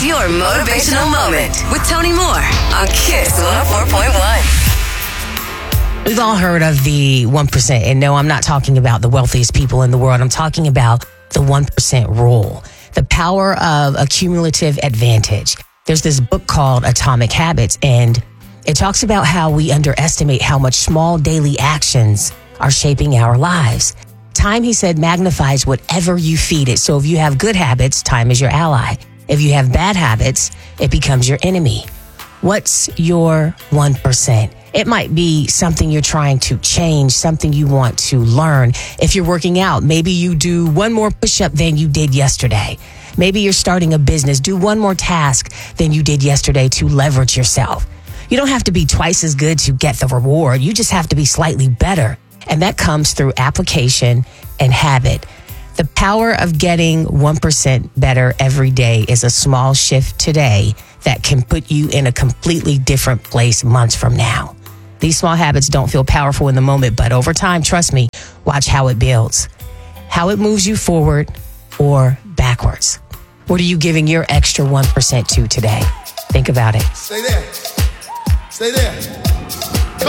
your motivational moment with Tony Moore on Kiss 104.1. We've all heard of the 1%. And no, I'm not talking about the wealthiest people in the world. I'm talking about the 1% rule, the power of a cumulative advantage. There's this book called Atomic Habits, and it talks about how we underestimate how much small daily actions are shaping our lives. Time, he said, magnifies whatever you feed it. So if you have good habits, time is your ally. If you have bad habits, it becomes your enemy. What's your 1%? It might be something you're trying to change, something you want to learn. If you're working out, maybe you do one more push-up than you did yesterday. Maybe you're starting a business. Do one more task than you did yesterday to leverage yourself. You don't have to be twice as good to get the reward. You just have to be slightly better. And that comes through application and habit. The power of getting 1% better every day is a small shift today that can put you in a completely different place months from now. These small habits don't feel powerful in the moment, but over time, trust me, watch how it builds, how it moves you forward or backwards. What are you giving your extra 1% to today? Think about it. Stay there. Stay there.